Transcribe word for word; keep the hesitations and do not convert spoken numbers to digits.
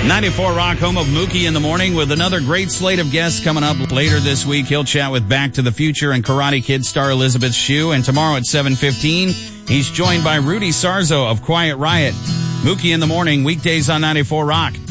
ninety-four Rock, home of Mookie in the Morning, with another great slate of guests coming up later this week. He'll chat with Back to the Future and Karate Kid star Elizabeth Shue. And tomorrow at seven fifteen, he's joined by Rudy Sarzo of Quiet Riot. Mookie in the Morning, weekdays on ninety-four Rock.